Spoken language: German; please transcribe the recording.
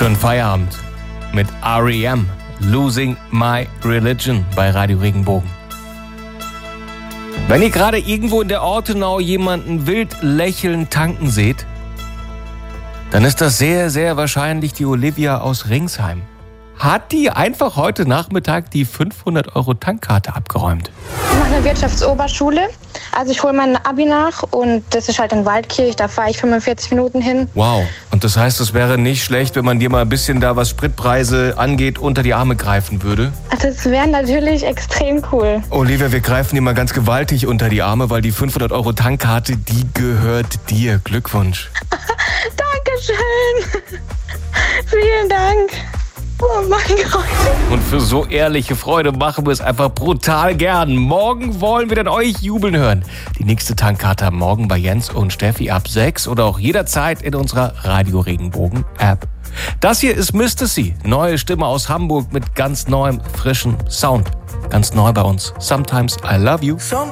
Schönen Feierabend mit R.E.M. Losing My Religion bei Radio Regenbogen. Wenn ihr gerade irgendwo in der Ortenau jemanden wild lächelnd tanken seht, dann ist das sehr, sehr wahrscheinlich die Olivia aus Ringsheim. Hat die einfach heute Nachmittag die 500 € Tankkarte abgeräumt. Ich mache eine Wirtschaftsoberschule. Also ich hole mein Abi nach und das ist halt in Waldkirch, da fahre ich 45 Minuten hin. Wow, und das heißt, es wäre nicht schlecht, wenn man dir mal ein bisschen da, was Spritpreise angeht, unter die Arme greifen würde? Das wäre natürlich extrem cool. Olivia, wir greifen dir mal ganz gewaltig unter die Arme, weil die 500 € Tankkarte, die gehört dir. Glückwunsch. Dankeschön. Vielen Dank. Oh mein Gott. Und für so ehrliche Freude machen wir es einfach brutal gern. Morgen wollen wir dann euch jubeln hören. Die nächste Tankkarte am Morgen bei Jens und Steffi ab 6 oder auch jederzeit in unserer Radio Regenbogen App. Das hier ist Mr. C, neue Stimme aus Hamburg mit ganz neuem, frischen Sound. Ganz neu bei uns. Sometimes I Love You.